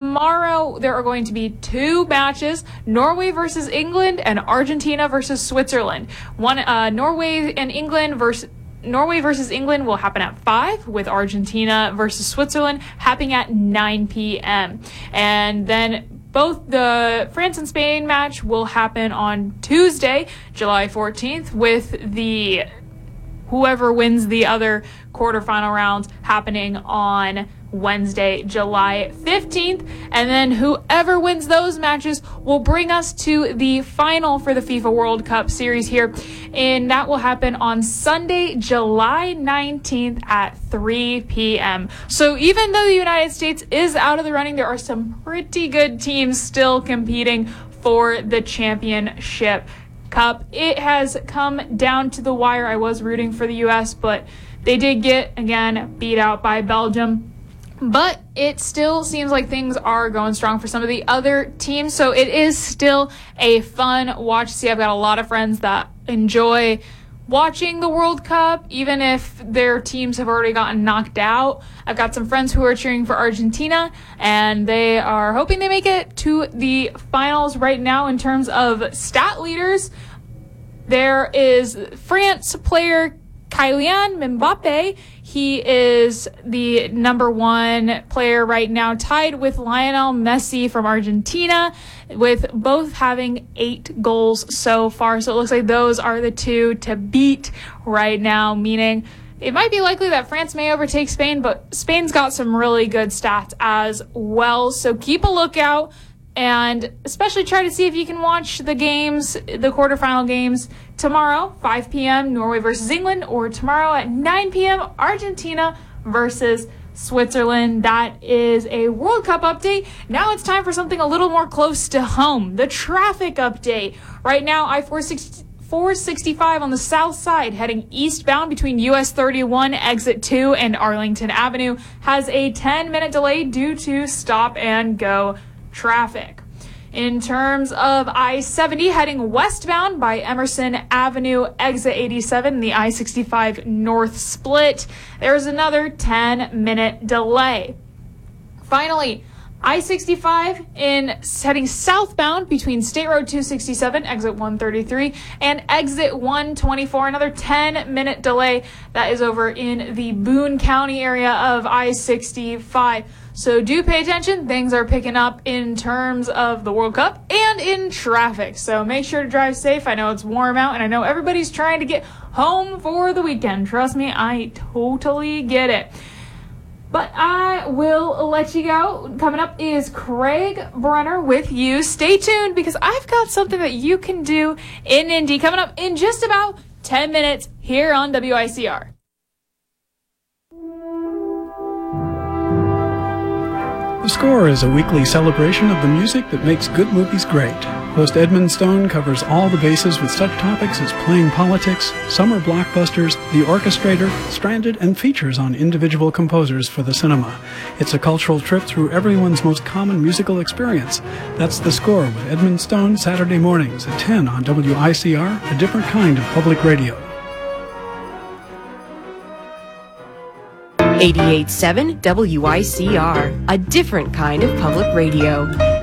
tomorrow there are going to be two matches: Norway versus England and Argentina versus Switzerland. Norway versus England will happen at 5, with Argentina versus Switzerland happening at 9 p.m. And then both the France and Spain match will happen on Tuesday, July 14th, with the whoever wins the other quarterfinal rounds happening on Wednesday, July 15th. And then whoever wins those matches will bring us to the final for the FIFA World Cup series here. And that will happen on Sunday, July 19th at 3 p.m. So even though the United States is out of the running, there are some pretty good teams still competing for the championship cup. It has come down to the wire. I was rooting for the U.S., but they did get, again, beat out by Belgium. But it still seems like things are going strong for some of the other teams, so it is still a fun watch to see. I've got a lot of friends that enjoy watching the World Cup, even if their teams have already gotten knocked out. I've got some friends who are cheering for Argentina, and they are hoping they make it to the finals right now. In terms of stat leaders, there is France player Kylian Mbappe. He is the number one player right now, tied with Lionel Messi from Argentina, with both having 8 goals so far. So it looks like those are the two to beat right now, meaning it might be likely that France may overtake Spain, but Spain's got some really good stats as well. So keep a lookout, and especially try to see if you can watch the games, the quarterfinal games, tomorrow, 5 p.m., Norway versus England, or tomorrow at 9 p.m., Argentina versus Switzerland. That is a World Cup update. Now it's time for something a little more close to home, the traffic update. Right now, I-465 on the south side, heading eastbound between US 31, exit 2, and Arlington Avenue, has a 10-minute delay due to stop-and-go traffic. In terms of I-70 heading westbound by Emerson Avenue, exit 87, the I-65 north split, there's another 10-minute delay. Finally, I-65 heading southbound between State Road 267, exit 133, and exit 124, another 10-minute delay. That is over in the Boone County area of I-65. So do pay attention. Things are picking up in terms of the World Cup and in traffic. So make sure to drive safe. I know it's warm out, and I know everybody's trying to get home for the weekend. Trust me, I totally get it. But I will let you go. Coming up is Craig Brunner with you. Stay tuned, because I've got something that you can do in Indy coming up in just about 10 minutes here on WICR. The Score is a weekly celebration of the music that makes good movies great. Host Edmund Stone covers all the bases with such topics as playing politics, summer blockbusters, The Orchestrator, Stranded, and features on individual composers for the cinema. It's a cultural trip through everyone's most common musical experience. That's The Score with Edmund Stone, Saturday mornings at 10 on WICR, a different kind of public radio. 88.7 WICR, a different kind of public radio.